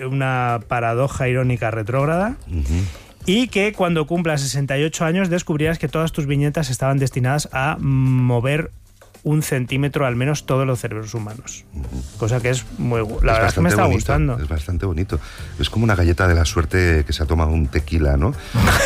una paradoja irónica retrógrada. Y que cuando cumplas 68 años descubrirás que todas tus viñetas estaban destinadas a mover 1 centímetro al menos todos los cerebros humanos. Cosa que es muy... La verdad es que me está gustando. Es bastante bonito. Es como una galleta de la suerte que se ha tomado un tequila, ¿no?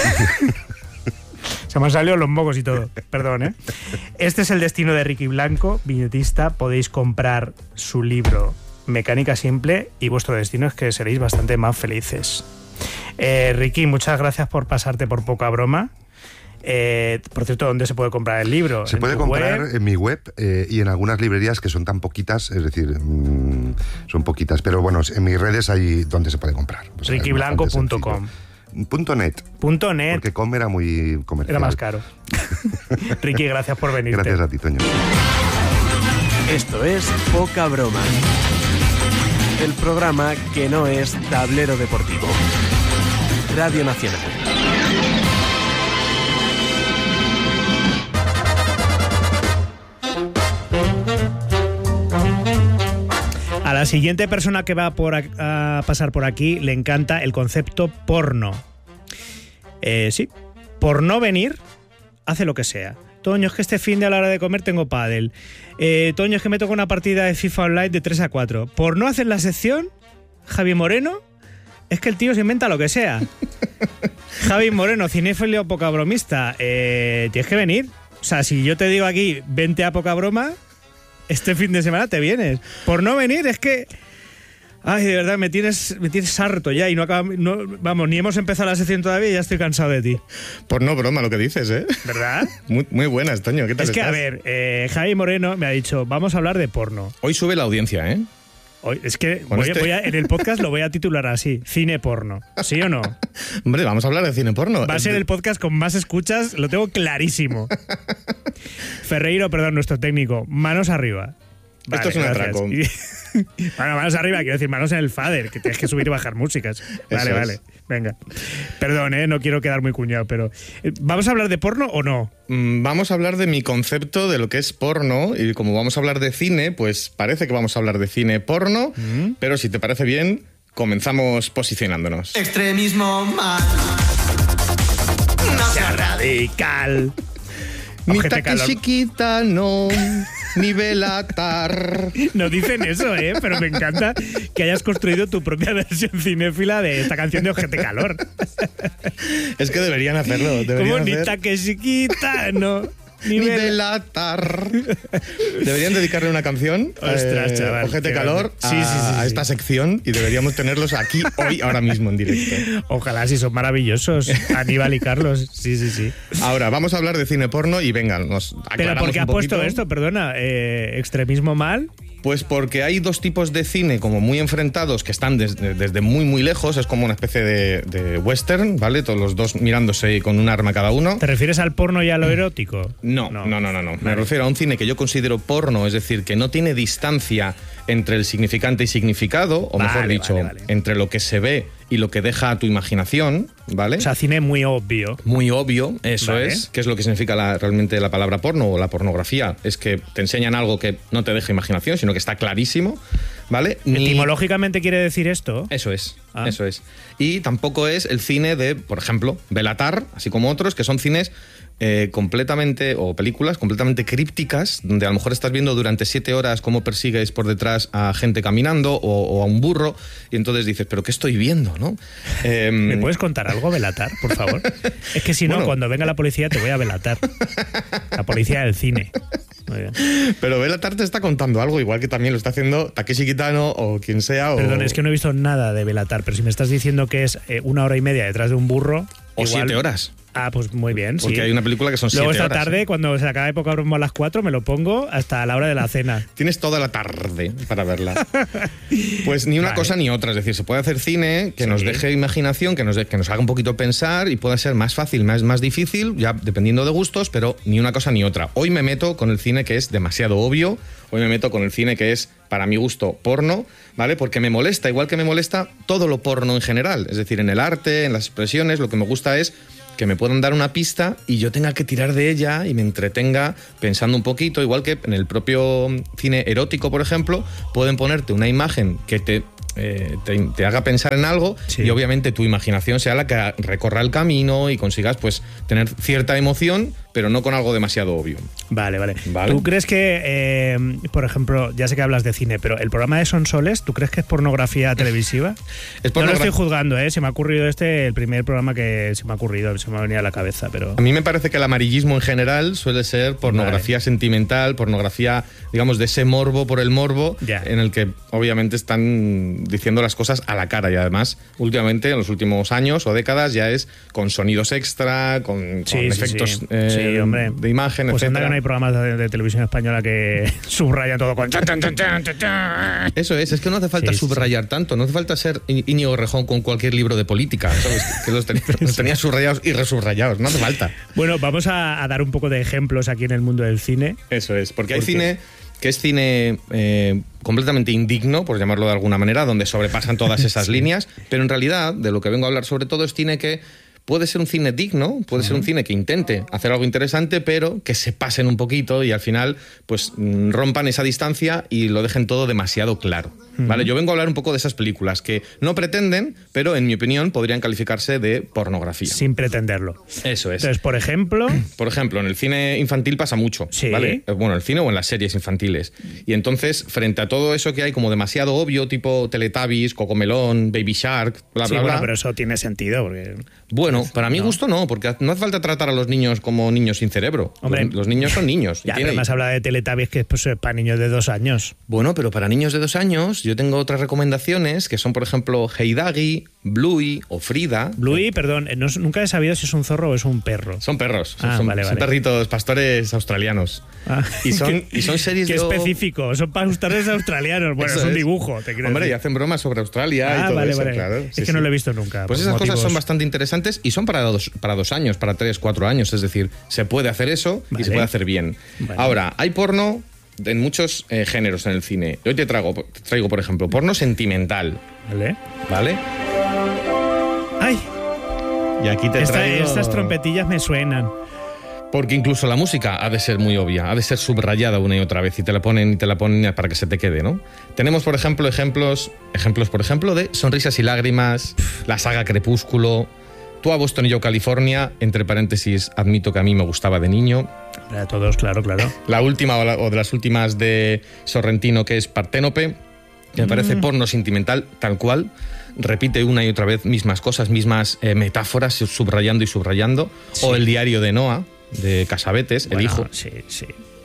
Se me han salido los mocos y todo. Perdón, ¿eh? Este es el destino de Ricky Blanco, viñetista. Podéis comprar su libro Mecánica Simple y vuestro destino es que seréis bastante más felices. Ricky, muchas gracias por pasarte por Poca Broma. Por cierto, ¿dónde se puede comprar el libro? Se puede comprar en mi web y en algunas librerías que son tan poquitas, es decir, son poquitas, pero bueno, en mis redes hay donde se puede comprar. Pues rickyblanco.com. .net. Porque com era muy comercial. Era más caro. Ricky, gracias por venirte. Gracias a ti, Toño. Esto es Poca Broma. El programa que no es tablero deportivo. Radio Nacional. A la siguiente persona que va a pasar por aquí le encanta el concepto porno. Sí, por no venir, hace lo que sea. Toño, es que este fin de a la hora de comer tengo pádel. Toño, es que me toca una partida de FIFA Online de 3 a 4. Por no hacer la sección, Javi Moreno, es que el tío se inventa lo que sea. Javi Moreno, cinéfilo poca bromista, tienes que venir. O sea, si yo te digo aquí, vente a Poca Broma, este fin de semana te vienes. Por no venir, es que... Ay, de verdad, me tienes harto ya y vamos, ni hemos empezado la sección todavía y ya estoy cansado de ti. Por no broma lo que dices, ¿eh? ¿Verdad? Muy buenas, Toño, ¿qué tal Es que, estás? a ver, Javi Moreno me ha dicho, vamos a hablar de porno. Hoy sube la audiencia, ¿eh? Hoy, es que en el podcast lo voy a titular así, cine porno. ¿Sí o no? Hombre, vamos a hablar de cine porno. Va a ser el podcast con más escuchas, lo tengo clarísimo. Ferreiro, perdón, nuestro técnico, manos arriba. Vale, esto es un atraco. Bueno, manos arriba, quiero decir, manos en el fader, que tienes que subir y bajar músicas. Vale, venga. Perdón, no quiero quedar muy cuñado, pero... ¿Vamos a hablar de porno o no? Vamos a hablar de mi concepto de lo que es porno, y como vamos a hablar de cine, pues parece que vamos a hablar de cine porno, pero si te parece bien, comenzamos posicionándonos. Extremismo mal. No sea radical. Ni Takeshikita, no... Ni Belatar. No dicen eso, pero me encanta que hayas construido tu propia versión cinéfila de esta canción de Ojete Calor. Es que deberían hacerlo. Como ni Takeshikita, no. Ni Belatar. Deberían dedicarle una canción, ostras, chaval, Ojete Calor, a esta sección, y deberíamos tenerlos aquí hoy, ahora mismo, en directo. Ojalá, si son maravillosos, Aníbal y Carlos. Sí. Ahora, vamos a hablar de cine porno y venga, nos aclaramos. ¿Pero por qué ha puesto poquito. esto? Perdona, ¿extremismo mal? Pues porque hay dos tipos de cine como muy enfrentados que están desde muy muy lejos, es como una especie de western, ¿vale? Todos los dos mirándose con un arma cada uno. ¿Te refieres al porno y a lo erótico? No. Me refiero a un cine que yo considero porno, es decir, que no tiene distancia entre el significante y significado, o mejor dicho, entre lo que se ve y lo que deja a tu imaginación, ¿vale? O sea, cine muy obvio. Muy obvio, eso vale. es. ¿Qué es lo que significa realmente la palabra porno o la pornografía? Es que te enseñan algo que no te deja imaginación, sino que está clarísimo, ¿vale? ¿Etimológicamente quiere decir esto? Eso es. Y tampoco es el cine de, por ejemplo, Belatar, así como otros, que son cines completamente, o películas completamente crípticas, donde a lo mejor estás viendo durante 7 horas cómo persigues por detrás a gente caminando o a un burro, y entonces dices, ¿pero qué estoy viendo, no? ¿Me puedes contar algo, Belatar, por favor? Es que si no, cuando venga la policía te voy a Belatar. La policía del cine. Muy bien. Pero Belatar te está contando algo, igual que también lo está haciendo Takeshi Kitano o quien sea. Perdón, es que no he visto nada de Belatar, pero si me estás diciendo que es 1 hora y media detrás de un burro... O igual... 7 horas. Ah, pues muy bien, Porque sí. hay una película que son 7 horas. Luego esta tarde, cuando se acabe Poca Broma a las 4, me lo pongo hasta la hora de la cena. Tienes toda la tarde para verla. Pues ni una cosa ni otra. Es decir, se puede hacer cine que nos deje imaginación, que nos haga un poquito pensar y pueda ser más fácil, más difícil, ya dependiendo de gustos, pero ni una cosa ni otra. Hoy me meto con el cine que es demasiado obvio. Hoy me meto con el cine que es, para mi gusto, porno, ¿vale? Porque me molesta, igual que me molesta todo lo porno en general. Es decir, en el arte, en las expresiones, lo que me gusta es que me puedan dar una pista y yo tenga que tirar de ella y me entretenga pensando un poquito, igual que en el propio cine erótico, por ejemplo, pueden ponerte una imagen que te te haga pensar en algo Sí. y obviamente tu imaginación sea la que recorra el camino y consigas pues tener cierta emoción, pero no con algo demasiado obvio. Vale. Vale. ¿Tú crees que, por ejemplo, ya sé que hablas de cine, pero el programa de Sonsoles, ¿tú crees que es pornografía televisiva? Es No lo pornogra- estoy juzgando, se me ha ocurrido el primer programa que se me ha ocurrido, se me ha venido a la cabeza, pero... A mí me parece que el amarillismo en general suele ser pornografía sentimental, pornografía, digamos, de ese morbo por el morbo, Ya. en el que obviamente están diciendo las cosas a la cara y además últimamente, en los últimos años o décadas, ya es con sonidos extra, con efectos Sí, hombre. de imagen, Pues anda etcétera. que no hay programas de televisión española que subrayan todo con... chan, chan, chan, chan, chan, chan. Eso es que no hace falta Sí, sí, subrayar tanto, no hace falta ser Íñigo Rejón con cualquier libro de política, ¿sabes? Que los tenía subrayados y resubrayados, no hace falta. Bueno, vamos a dar un poco de ejemplos aquí en el mundo del cine. Eso es, porque hay ¿Por qué? cine que es cine completamente indigno, por llamarlo de alguna manera, donde sobrepasan todas esas líneas, pero en realidad, de lo que vengo a hablar sobre todo, es cine que puede ser un cine digno, puede ser un cine que intente hacer algo interesante, pero que se pasen un poquito y al final pues rompan esa distancia y lo dejen todo demasiado claro. ¿Vale? Yo vengo a hablar un poco de esas películas que no pretenden, pero en mi opinión podrían calificarse de pornografía. Sin pretenderlo. Eso es. Entonces, por ejemplo... Por ejemplo, en el cine infantil pasa mucho, Sí. ¿vale? Bueno, el cine o en las series infantiles. Y entonces, frente a todo eso que hay como demasiado obvio, tipo Teletubbies, Cocomelón, Baby Shark, bla, Sí, bla, bueno, bla. pero eso tiene sentido, porque... Bueno, para mi gusto no, porque no hace falta tratar a los niños como niños sin cerebro. Hombre. Los niños son niños. Ya, Y tiene- pero más habla de Teletubbies, que es pues, para niños de 2 años. Bueno, pero para niños de 2 años yo tengo otras recomendaciones que son, por ejemplo, Heidagi, Bluey o Frida. Bluey, perdón, nunca he sabido si es un zorro o es un perro. Son perros, Ah, son vale. perritos, pastores australianos. Ah, Y son qué- series Qué de... específico, son pastores australianos. Bueno, Eso es un es. dibujo, te quiero Hombre, y decir. hacen bromas sobre Australia y Ah, todo vale, eso, vale. claro. Es Sí, que no sí. lo he visto nunca. Pues por esas cosas motivos- son bastante interesantes y son para 2 años, para 3, 4 años. Es decir, se puede hacer eso Vale. y se puede hacer bien. Vale. Ahora, hay porno en muchos géneros en el cine. Hoy te traigo, por ejemplo, porno sentimental, Vale. ¿vale? Ay, Y aquí te traigo... estas trompetillas me suenan. Porque incluso la música ha de ser muy obvia, ha de ser subrayada una y otra vez y te la ponen para que se te quede, ¿no? Tenemos, por ejemplo, ejemplos, por ejemplo, de Sonrisas y Lágrimas, la saga Crepúsculo, Tú a Boston y yo a California, entre paréntesis, admito que a mí me gustaba de niño, Para todos, claro. la última o de las últimas de Sorrentino, que es Parténope, que me parece porno sentimental tal cual, repite una y otra vez mismas cosas, mismas metáforas, subrayando y subrayando, o El diario de Noah, de Casabetes, el Bueno, hijo. Sí, sí.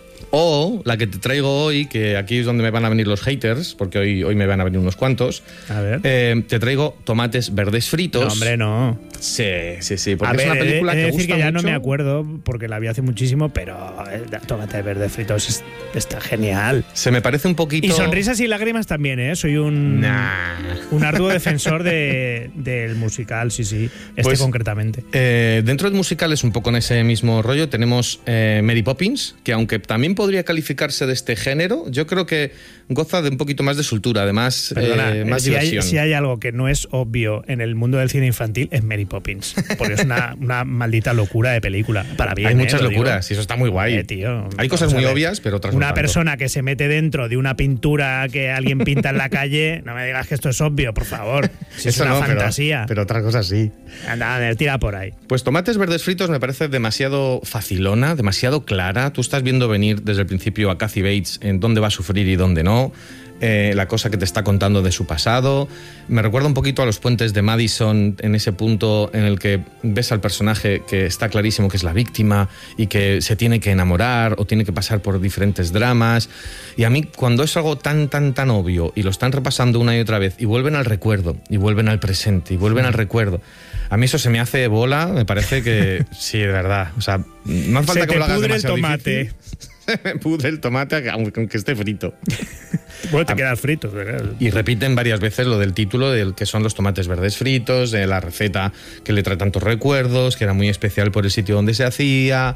O la que te traigo hoy, que aquí es donde me van a venir los haters, porque hoy me van a venir unos cuantos. A ver. Te traigo Tomates Verdes Fritos. No, hombre, no. Sí, porque A ver, es una película he de que decir gusta que ya mucho. no me acuerdo porque la vi hace muchísimo, pero Tomate Verde Fritos está genial. Se me parece un poquito... Y Sonrisas y Lágrimas también, ¿eh? Soy un arduo defensor del musical, sí. Pues, concretamente. Dentro del musical es un poco en ese mismo rollo. Tenemos Mary Poppins, que aunque también podría calificarse de este género, yo creo que goza de un poquito más de soltura, además Perdona, más si diversión. hay algo que no es obvio en el mundo del cine infantil es Mary Poppins, porque es una maldita locura de película. Para bien, Hay muchas lo digo. locuras y eso está muy guay. Tío, Hay cosas vamos a muy ver. obvias, pero otras no Una tanto. persona que se mete dentro de una pintura que alguien pinta en la calle, no me digas que esto es obvio, por favor. Si es Eso una no, pero- fantasía. Pero otras cosas sí. Anda, tira por ahí. Pues Tomates Verdes Fritos me parece demasiado facilona, demasiado clara. Tú estás viendo venir desde el principio a Kathy Bates en dónde va a sufrir y dónde no. La cosa que te está contando de su pasado. Me recuerda un poquito a Los Puentes de Madison, en ese punto en el que ves al personaje que está clarísimo que es la víctima y que se tiene que enamorar o tiene que pasar por diferentes dramas. Y a mí, cuando es algo tan obvio y lo están repasando una y otra vez y vuelven al recuerdo, y vuelven al presente, y vuelven al recuerdo, a mí eso se me hace bola, me parece que sí, de verdad. O sea, no hace falta Se que te me lo hagas pudre el demasiado tomate. difícil. Se me pudre el tomate aunque esté frito. Bueno, te quedas frito. ¿verdad? Y repiten varias veces lo del título, del que son los tomates verdes fritos, de la receta que le trae tantos recuerdos, que era muy especial por el sitio donde se hacía.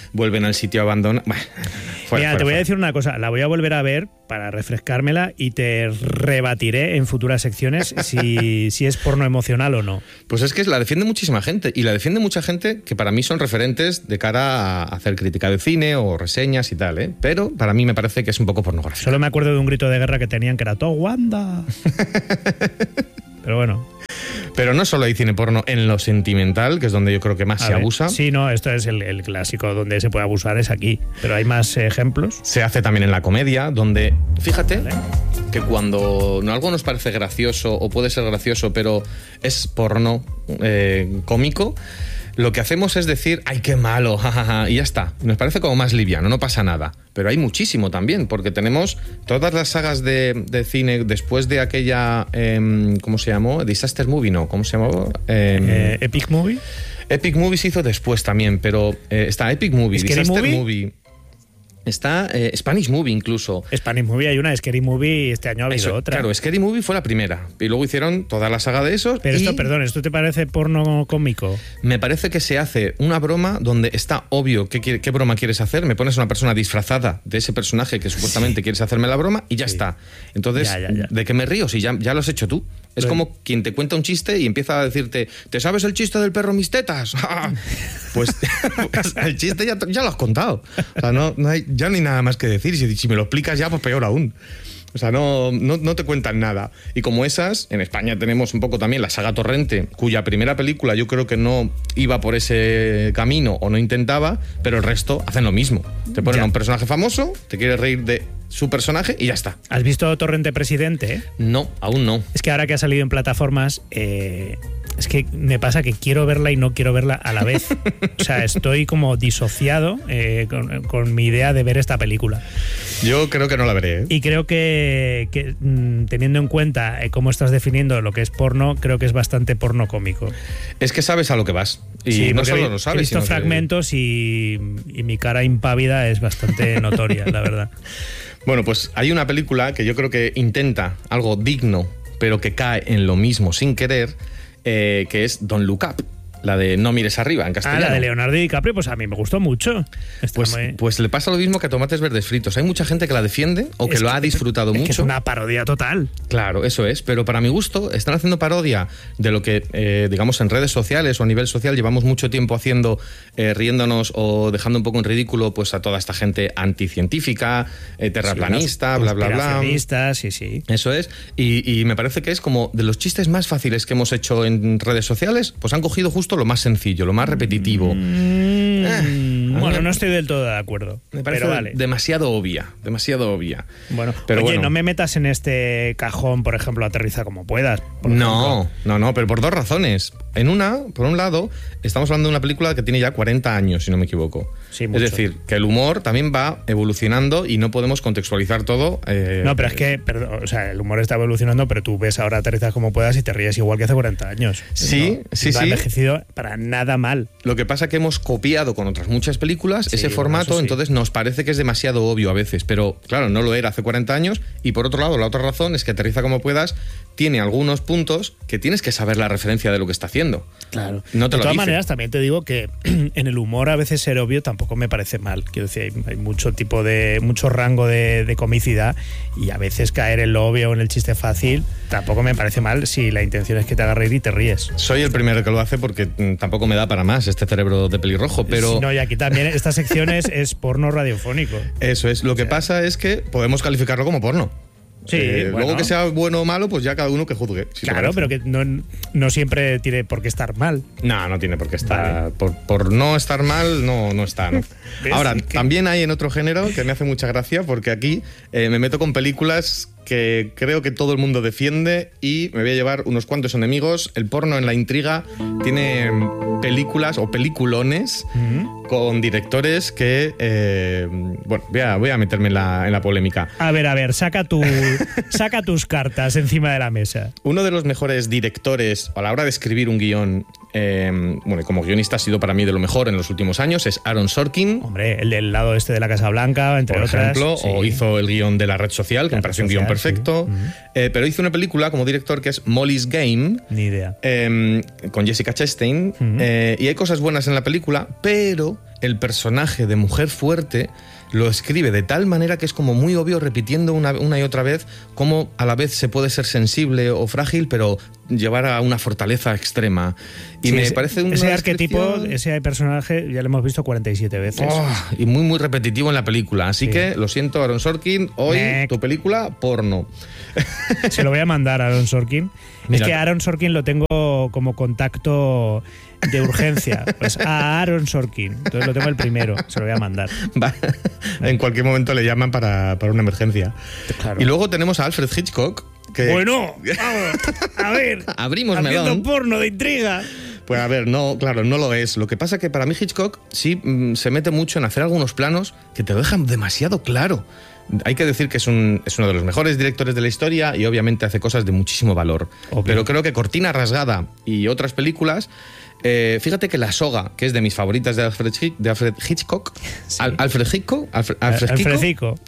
vuelven al sitio abandonado. Bueno, Mira, te voy a decir una cosa, la voy a volver a ver para refrescármela y te rebatiré en futuras secciones si es porno emocional o no. Pues es que la defiende muchísima gente, y la defiende mucha gente que para mí son referentes de cara a hacer crítica de cine o reseñas y tal, ¿eh? Pero para mí me parece que es un poco pornográfico. Solo me acuerdo de un grito de guerra que tenían que era todo Wanda. Pero bueno. Pero no solo hay cine porno en lo sentimental, que es donde yo creo que más se abusa. Sí, no, esto es el clásico donde se puede abusar, es aquí. Pero hay más ejemplos. Se hace también en la comedia, donde, fíjate, que cuando algo nos parece gracioso, o puede ser gracioso, pero es porno cómico, lo que hacemos es decir, ¡ay, qué malo! Jajaja, y ya está. Nos parece como más liviano, no pasa nada. Pero hay muchísimo también, porque tenemos todas las sagas de cine después de aquella, ¿cómo se llamó? Disaster Movie, ¿no? ¿Cómo se llamó? Epic Movie. Epic Movie se hizo después también, pero está Epic Movie, Scary Disaster Movie. Está Spanish Movie incluso. Spanish Movie hay una, Scary Movie este año ha habido otra. Claro, Scary Movie fue la primera. Y luego hicieron toda la saga de esos. Pero ¿esto te parece porno cómico? Me parece que se hace una broma donde está obvio qué broma quieres hacer. Me pones una persona disfrazada de ese personaje que supuestamente quieres hacerme la broma y ya está. Entonces, ya. ¿De qué me río si ya lo has hecho tú? Es como quien te cuenta un chiste y empieza a decirte, ¿te sabes el chiste del perro mis tetas? Pues el chiste ya lo has contado. O sea, ya no hay nada más que decir. Si me lo explicas ya, pues peor aún. O sea, no te cuentan nada. Y como esas, en España tenemos un poco también la saga Torrente, cuya primera película yo creo que no iba por ese camino o no intentaba, pero el resto hacen lo mismo. Te ponen a un personaje famoso, te quieres reír de su personaje y ya está. ¿Has visto Torrente Presidente? No, aún no. Es que ahora que ha salido en plataformas, es que me pasa que quiero verla y no quiero verla a la vez. O sea, estoy como disociado con mi idea de ver esta película. Yo creo que no la veré, ¿eh? Y creo que teniendo en cuenta cómo estás definiendo lo que es porno, creo que es bastante porno cómico. Es que sabes a lo que vas. Y sí, no solo lo sabes. He visto fragmentos y mi cara impávida es bastante notoria, la verdad. Bueno, pues hay una película que yo creo que intenta algo digno, pero que cae en lo mismo sin querer, que es Don't Look Up, la de No mires arriba, en castellano. La de Leonardo DiCaprio, pues a mí me gustó mucho. Pues le pasa lo mismo que a Tomates Verdes Fritos. Hay mucha gente que la defiende o que lo ha disfrutado mucho. Que es una parodia total. Claro, eso es. Pero para mi gusto están haciendo parodia de lo que, digamos, en redes sociales o a nivel social llevamos mucho tiempo haciendo, riéndonos o dejando un poco en ridículo pues a toda esta gente anticientífica, terraplanista, bla, bla, bla. Sí. Eso es. Y me parece que es como de los chistes más fáciles que hemos hecho en redes sociales, pues han cogido justo lo más sencillo, lo más repetitivo. Bueno, no estoy del todo de acuerdo. Me parece pero vale. demasiado obvia. Bueno, pero oye, no me metas en este cajón, por ejemplo, Aterriza como puedas. No, pero por dos razones. Por un lado, estamos hablando de una película que tiene ya 40 años, si no me equivoco. Sí, mucho. Es decir, que el humor también va evolucionando y no podemos contextualizar todo. No, pero es que, perdón, o sea, el humor está evolucionando, pero tú ves ahora Aterriza como puedas y te ríes igual que hace 40 años. Sí, ¿no? sí. No ha envejecido para nada mal. Lo que pasa es que hemos copiado con otras muchas películas ese formato, entonces nos parece que es demasiado obvio a veces, pero claro, no lo era hace 40 años. Y por otro lado, la otra razón es que Aterriza como puedas tiene algunos puntos que tienes que saber la referencia de lo que está haciendo. Claro. No te de lo todas dice. maneras, también te digo que en el humor a veces ser obvio tampoco me parece mal. Quiero decir, hay mucho rango de comicidad y a veces caer en lo obvio o en el chiste fácil tampoco me parece mal si la intención es que te haga reír y te ríes. Soy el primero que lo hace porque tampoco me da para más este cerebro de pelirrojo, pero... Sí, no, y aquí también esta sección es porno radiofónico. Eso es. Lo que pasa es que podemos calificarlo como porno. Sí, luego que sea bueno o malo, pues ya cada uno que juzgue. Claro, pero que no siempre tiene por qué estar mal. No tiene por qué estar. Vale. Por no estar mal, no está, ¿no? Ahora, también hay en otro género que me hace mucha gracia, porque aquí me meto con películas que creo que todo el mundo defiende y me voy a llevar unos cuantos enemigos. El porno en la intriga tiene películas o peliculones con directores que... bueno, voy a meterme en la polémica. A ver, saca tus cartas encima de la mesa. Uno de los mejores directores a la hora de escribir un guión, bueno, como guionista ha sido para mí de lo mejor en los últimos años, es Aaron Sorkin. Hombre, el del lado este de la Casa Blanca, entre otras. Por ejemplo, sí. O hizo el guión de La Red Social, que me parece un guión perfecto. Sí. Pero hizo una película como director que es Molly's Game. Ni idea. Con Jessica Chastain. Y hay cosas buenas en la película, pero el personaje de mujer fuerte lo escribe de tal manera que es como muy obvio, repitiendo una y otra vez, cómo a la vez se puede ser sensible o frágil, pero llevar a una fortaleza extrema. Y me parece una ese arquetipo, ese personaje, ya lo hemos visto 47 veces. Y muy, muy repetitivo en la película. Así que, lo siento, Aaron Sorkin, hoy tu película, porno. Se lo voy a mandar a Aaron Sorkin. Mira. Es que Aaron Sorkin lo tengo como contacto de urgencia. Pues a Aaron Sorkin. Entonces lo tengo el primero. Se lo voy a mandar. En cualquier momento le llaman para una emergencia. Claro. Y luego tenemos a Alfred Hitchcock. Que... Bueno, vamos, a ver. Abrimos haciendo melón. Porno de intriga. Pues a ver, no, claro, no lo es. Lo que pasa es que para mí Hitchcock sí se mete mucho en hacer algunos planos que te lo dejan demasiado claro. Hay que decir que es uno de los mejores directores de la historia y obviamente hace cosas de muchísimo valor. Obvio. Pero creo que Cortina Rasgada y otras películas... fíjate que La Soga, que es de mis favoritas de Alfred Hitchcock, sí. Alfred Hitchcock,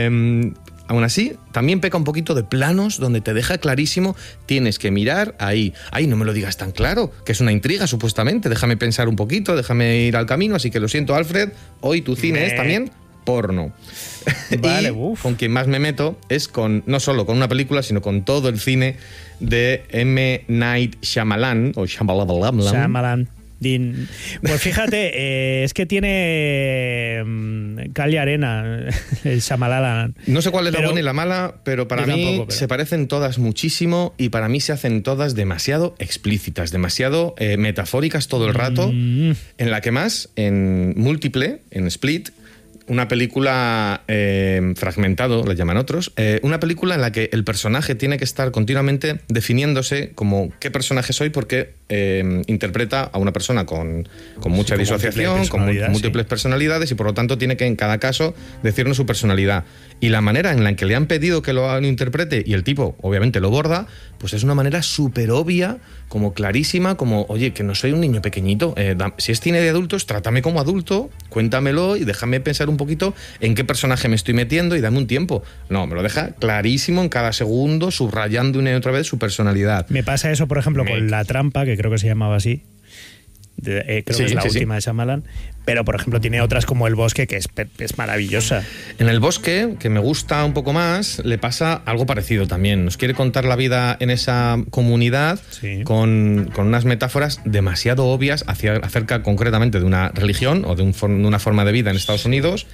aún así, también peca un poquito de planos donde te deja clarísimo, tienes que mirar ahí. Ay, no me lo digas tan claro, que es una intriga supuestamente, déjame pensar un poquito, déjame ir al camino, así que lo siento, Alfred, hoy tu cine es también porno. Vale, y con quien más me meto es no solo con una película, sino con todo el cine de M. Night Shyamalan, o Shyamalan. Pues fíjate, es que tiene cal y arena el Shyamalan. No sé cuál es la buena y la mala, pero para mí se parecen todas muchísimo y para mí se hacen todas demasiado explícitas, demasiado metafóricas todo el rato, en la que más, en Múltiple, en Split, una película fragmentado, la llaman otros, una película en la que el personaje tiene que estar continuamente definiéndose como qué personaje soy porque interpreta a una persona con mucha disociación, con múltiples personalidades y por lo tanto tiene que en cada caso decirnos su personalidad. Y la manera en la que le han pedido que lo interprete y el tipo obviamente lo borda, pues es una manera súper obvia, como clarísima, como, oye, que no soy un niño pequeñito, si es cine de adultos, trátame como adulto, cuéntamelo y déjame pensar un poquito en qué personaje me estoy metiendo y dame un tiempo. No, me lo deja clarísimo en cada segundo, subrayando una y otra vez su personalidad. Me pasa eso, por ejemplo, con La Trampa, que creo que se llamaba así. Creo que es la última de Shyamalan, pero por ejemplo tiene otras como El Bosque, que es maravillosa. En El Bosque, que me gusta un poco más, le pasa algo parecido también. Nos quiere contar la vida en esa comunidad con unas metáforas demasiado obvias acerca concretamente de una religión o de una forma de vida en Estados Unidos.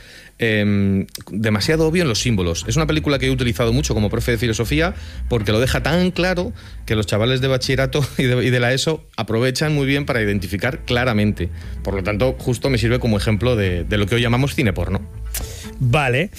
Demasiado obvio en los símbolos. Es una película que he utilizado mucho como profe de filosofía porque lo deja tan claro que los chavales de bachillerato y de la ESO aprovechan muy bien para identificar claramente. Por lo tanto, justo me sirve como ejemplo de lo que hoy llamamos cine porno. Vale,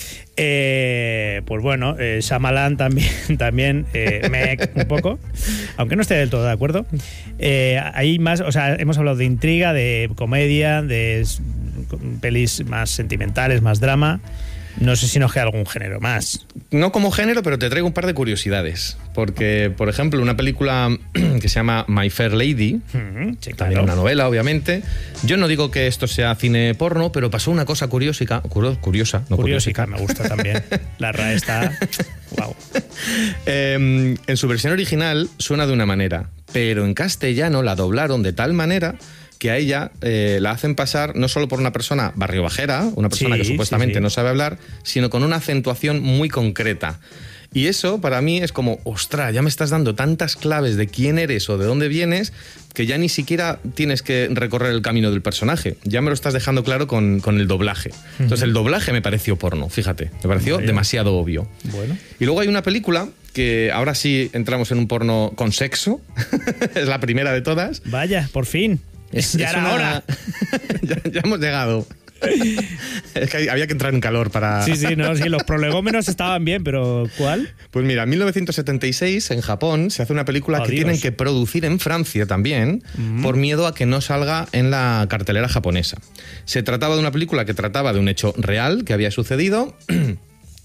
pues bueno, Shyamalan también un poco, aunque no esté del todo de acuerdo. Hay más, o sea, hemos hablado de intriga, de comedia, de pelis más sentimentales, más drama. No sé si nos queda algún género más. No como género, pero te traigo un par de curiosidades. Porque, por ejemplo, una película que se llama My Fair Lady, también una novela, obviamente. Yo no digo que esto sea cine porno, pero pasó una cosa curiosa. Me gusta también. La RAE está... Wow. En su versión original suena de una manera, pero en castellano la doblaron de tal manera que a ella la hacen pasar no solo por una persona barriobajera, una persona que supuestamente no sabe hablar, sino con una acentuación muy concreta. Y eso para mí es como, ostras, ya me estás dando tantas claves de quién eres o de dónde vienes que ya ni siquiera tienes que recorrer el camino del personaje. Ya me lo estás dejando claro con el doblaje. Entonces el doblaje me pareció porno, fíjate, me pareció demasiado obvio. Bueno. Y luego hay una película que ahora sí entramos en un porno con sexo, es la primera de todas. Vaya, por fin. Ya era hora. ya hemos llegado. Es que había que entrar en calor para... Sí, los prolegómenos estaban bien, pero ¿cuál? Pues mira, en 1976 en Japón se hace una película que tienen que producir en Francia también por miedo a que no salga en la cartelera japonesa. Se trataba de una película que trataba de un hecho real que había sucedido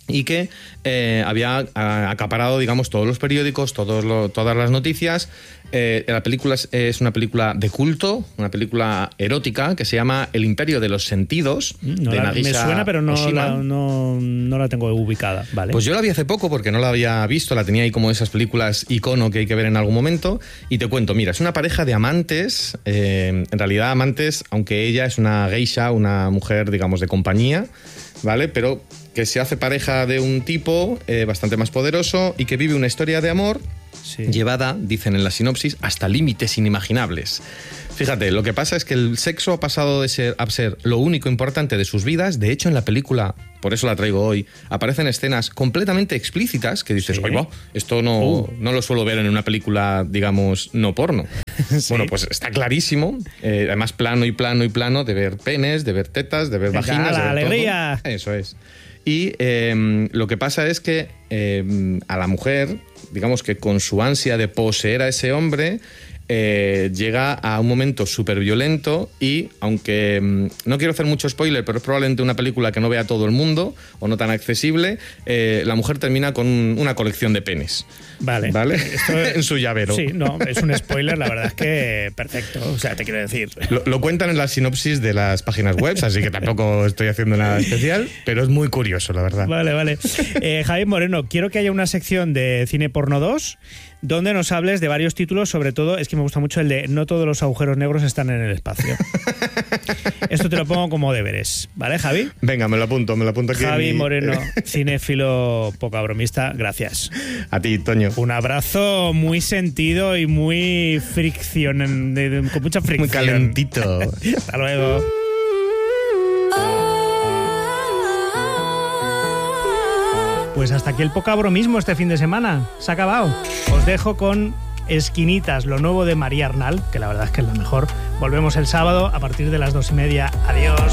y que había acaparado, digamos, todos los periódicos, todas las noticias. La película es una película de culto, una película erótica que se llama El Imperio de los Sentidos, de Nagisa me suena, pero no la tengo ubicada. Vale. Pues yo la vi hace poco porque no la había visto, la tenía ahí como esas películas icono que hay que ver en algún momento, y te cuento, mira, es una pareja de amantes, en realidad amantes, aunque ella es una geisha, una mujer, digamos, de compañía, ¿vale? Pero que se hace pareja de un tipo bastante más poderoso y que vive una historia de amor llevada, dicen en la sinopsis, hasta límites inimaginables. Fíjate, lo que pasa es que el sexo ha pasado de ser lo único importante de sus vidas. De hecho, en la película, por eso la traigo hoy, aparecen escenas completamente explícitas que dices, oye, esto no lo suelo ver en una película, digamos, no porno. Sí. Bueno, pues está clarísimo. Además, plano y plano y plano de ver penes, de ver tetas, de ver vaginas. ¡La alegría! Todo. Eso es. Y lo que pasa es que a la mujer, digamos que con su ansia de poseer a ese hombre, llega a un momento súper violento y, aunque no quiero hacer mucho spoiler, pero es probablemente una película que no vea todo el mundo o no tan accesible, la mujer termina con una colección de penes. Vale. Esto en su llavero. Sí, no, es un spoiler, la verdad es que perfecto. O sea, te quiero decir. Lo cuentan en la sinopsis de las páginas web, así que tampoco estoy haciendo nada especial, pero es muy curioso, la verdad. Vale. Javier Moreno, quiero que haya una sección de Cine Porno 2 donde nos hables de varios títulos, sobre todo, es que me gusta mucho el de No todos los agujeros negros están en el espacio. Esto te lo pongo como deberes, ¿vale, Javi? Venga, me lo apunto aquí. Javi Moreno, cinéfilo poca bromista, gracias. A ti, Toño. Un abrazo muy sentido y muy con mucha fricción. Muy calentito. Hasta luego. Pues hasta aquí el poca bromismo este fin de semana. Se ha acabado. Os dejo con Esquinitas, lo nuevo de María Arnal, que la verdad es que es la mejor. Volvemos el sábado a partir de las 2:30. Adiós.